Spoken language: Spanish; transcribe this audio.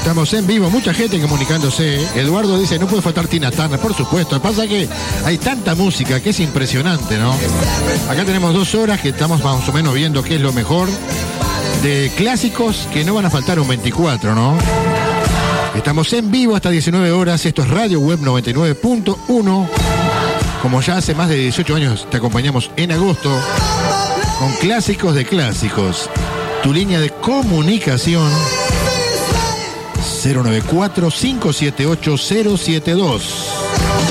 Estamos en vivo, mucha gente comunicándose. Eduardo dice, no puede faltar Tina Turner, por supuesto. Pasa que hay tanta música que es impresionante, ¿no? Acá tenemos 2 horas que estamos más o menos viendo qué es lo mejor de clásicos que no van a faltar un 24, ¿no? Estamos en vivo hasta 19 horas. Esto es Radio Web 99.1. Como ya hace más de 18 años te acompañamos en agosto con clásicos de clásicos. Tu línea de comunicación 094-578-072.